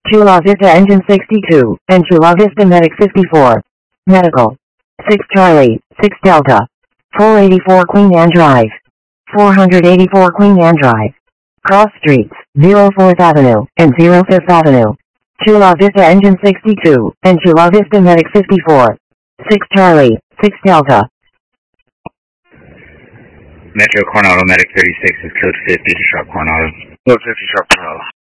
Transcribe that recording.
Chula Vista Engine 62, and Chula Vista Medic 54. Medical. 6 Charlie, 6 Delta. 484 Queen Anne Drive. 484 Queen Anne Drive. Cross Streets, 04th Avenue, and 05th Avenue. Chula Vista Engine 62, and Chula Vista Medic 54. 6 Charlie, 6 Delta. Metro Coronado Medic 36 is code 50 to Sharp Coronado. Code 50 Sharp Coronado.